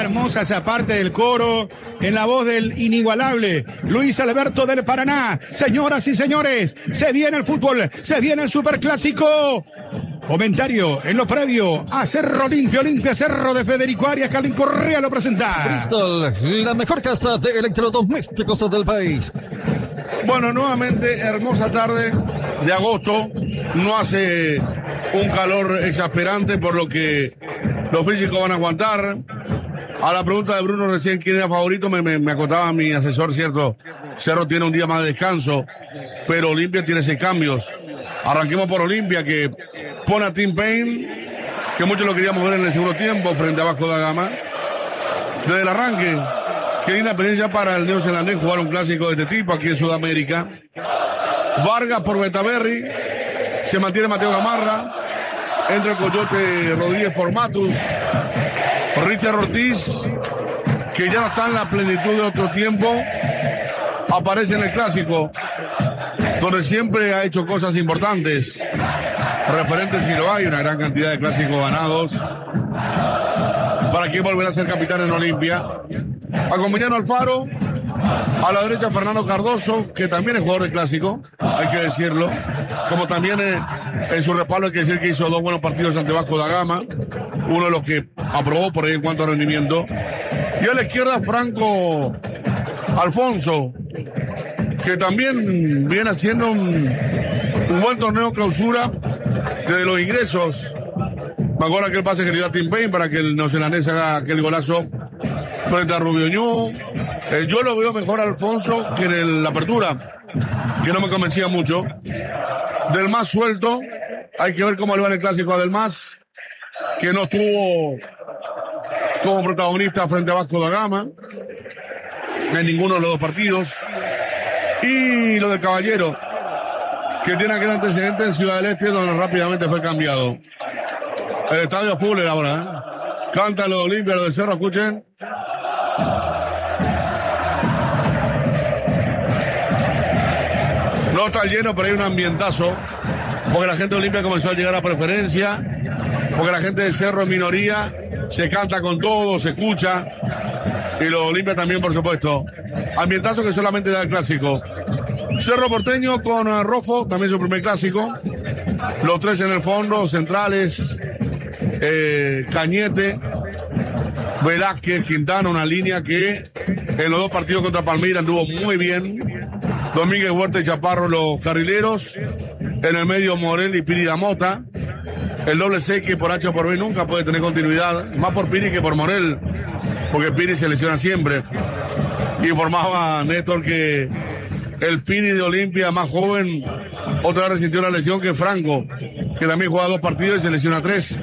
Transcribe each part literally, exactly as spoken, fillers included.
Está hermosa esa parte del coro en la voz del inigualable Luis Alberto del Paraná. Señoras y señores, se viene el fútbol, se viene el superclásico. Comentario en lo previo a Cerro Limpio, Olimpia Cerro de Federico Arias. Carlín Correa lo presenta. Bristol, la mejor casa de electrodomésticos del país. Bueno, nuevamente hermosa tarde de agosto. No hace un calor exasperante, por lo que los físicos van a aguantar. A la pregunta de Bruno recién quién era favorito, me, me, me acotaba mi asesor, cierto. Cerro tiene un día más de descanso, pero Olimpia tiene seis cambios. Arranquemos por Olimpia, que pone a Tim Payne, que muchos lo queríamos ver en el segundo tiempo frente a Vasco da Gama. Desde el arranque, qué linda experiencia para el neozelandés jugar un clásico de este tipo aquí en Sudamérica. Vargas por Betaberry, se mantiene Mateo Gamarra, entra el Coyote Rodríguez por Matus, Richard Ortiz, que ya no está en la plenitud de otro tiempo, aparece en el clásico, donde siempre ha hecho cosas importantes. Referentes si lo hay, una gran cantidad de clásicos ganados. Para quien volverá a ser capitán en Olimpia. Acompañando al Alfaro. A la derecha Fernando Cardoso, que también es jugador de clásico, hay que decirlo. Como también eh, en su respaldo hay que decir que hizo dos buenos partidos ante Vasco da Gama. Uno de los que aprobó por ahí en cuanto a rendimiento. Y a la izquierda Franco Alfonso, que también viene haciendo un, un buen torneo clausura desde los ingresos. Me acuerdo aquel pase que le dio a Tim Payne para que el neozelandés haga aquel golazo frente a Rubio Ñu. Eh, yo lo veo mejor a Alfonso que en el, la apertura, que no me convencía mucho. Del Mas suelto, hay que ver cómo le va en el clásico a Del Mas, que no estuvo como protagonista frente a Vasco da Gama en ninguno de los dos partidos. Y lo de Caballero, que tiene aquel antecedente en Ciudad del Este, donde rápidamente fue cambiado. El estadio full ahora, ¿eh? Canta lo de Olimpia, lo de Cerro, escuchen. No está lleno, pero hay un ambientazo, porque la gente de Olimpia comenzó a llegar a preferencia, porque la gente de Cerro en minoría, se canta con todo, se escucha, y lo de Olimpia también, por supuesto. Ambientazo que solamente da el clásico. Cerro Porteño con uh, Rofo, también su primer clásico. Los tres en el fondo, centrales, eh, Cañete, Velázquez, Quintana, una línea que en los dos partidos contra Palmeiras anduvo muy bien. Domínguez, Huerta y Chaparro, los carrileros. En el medio, Morel y Piri da Mota. El doble C que por H o por B nunca puede tener continuidad. Más por Piri que por Morel, porque Piri se lesiona siempre. Informaba Néstor que el Piri de Olimpia, más joven, otra vez resintió la lesión que Franco, que también juega dos partidos y se lesiona tres.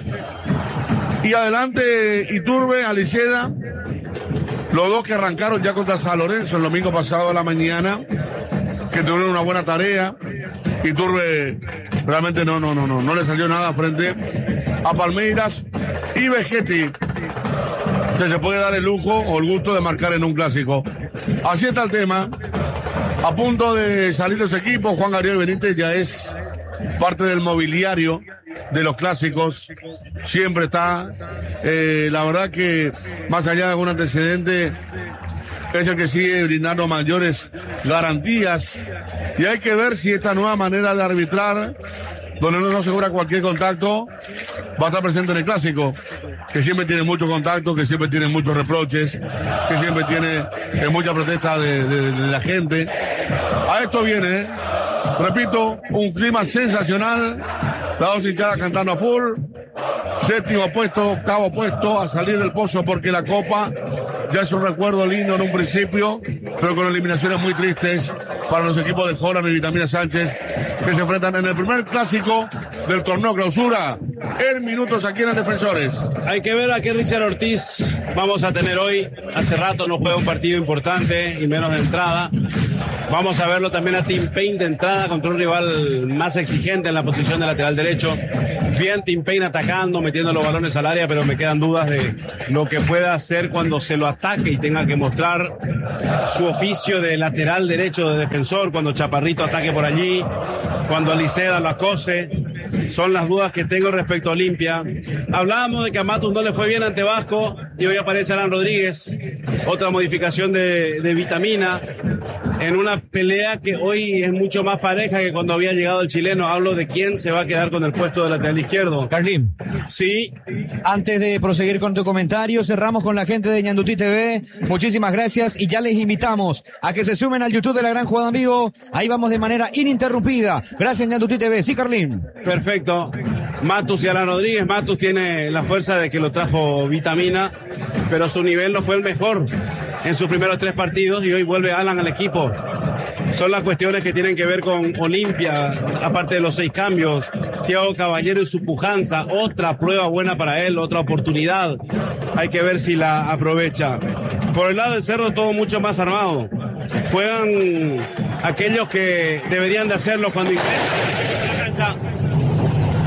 Y adelante Iturbe, Aliceda, los dos que arrancaron ya contra San Lorenzo el domingo pasado a la mañana, que tuvieron una buena tarea. Iturbe realmente no, no, no, no, no le salió nada frente a Palmeiras. Y Vegetti, que se puede dar el lujo o el gusto de marcar en un clásico. Así está el tema. A punto de salir de ese equipo, Juan Gabriel Benítez ya es parte del mobiliario de los clásicos. Siempre está. Eh, la verdad que más allá de algún antecedente, es el que sigue brindando mayores garantías. Y hay que ver si esta nueva manera de arbitrar, donde uno no asegura cualquier contacto, va a estar presente en el clásico, que siempre tiene mucho contacto, que siempre tiene muchos reproches, que siempre tiene eh, mucha protesta de, de, de la gente. A esto viene, ¿eh? Repito, un clima sensacional, las dos hinchadas cantando a full, séptimo puesto, octavo puesto, a salir del pozo porque la Copa ya es un recuerdo lindo en un principio, pero con eliminaciones muy tristes para los equipos de Holland y Vitamina Sánchez, que se enfrentan en el primer clásico del torneo clausura en minutos aquí en el Defensores. Hay que ver a qué Richard Ortiz vamos a tener hoy. Hace rato no juega un partido importante y menos de entrada. Vamos a verlo también a Tim Payne de entrada contra un rival más exigente en la posición de lateral derecho. Bien Tim Payne atacando, metiendo los balones al área, pero me quedan dudas de lo que pueda hacer cuando se lo ataque y tenga que mostrar su oficio de lateral derecho, de defensor, cuando Chaparrito ataque por allí, cuando Aliceda lo acose. Son las dudas que tengo respecto a Olimpia. Hablábamos de que a Matus no le fue bien ante Vasco y hoy aparece Alan Rodríguez. Otra modificación de, de Vitamina en una pelea que hoy es mucho más pareja que cuando había llegado el chileno. Hablo de quién se va a quedar con el puesto de lateral izquierdo. Carlín. Sí. Antes de proseguir con tu comentario, cerramos con la gente de Ñandutí T V. Muchísimas gracias y ya les invitamos a que se sumen al YouTube de La Gran Jugada en Vivo. Ahí vamos de manera ininterrumpida. Gracias, Ñandutí T V. Sí, Carlín. Perfecto. Matus y Alan Rodríguez. Matus tiene la fuerza de que lo trajo Vitamina, pero su nivel no fue el mejor en sus primeros tres partidos y hoy vuelve Alan al equipo. Son las cuestiones que tienen que ver con Olimpia, aparte de los seis cambios. Thiago Caballero y su pujanza, otra prueba buena para él, otra oportunidad. Hay que ver si la aprovecha. Por el lado del Cerro todo mucho más armado. Juegan aquellos que deberían de hacerlo cuando ingresan a la cancha.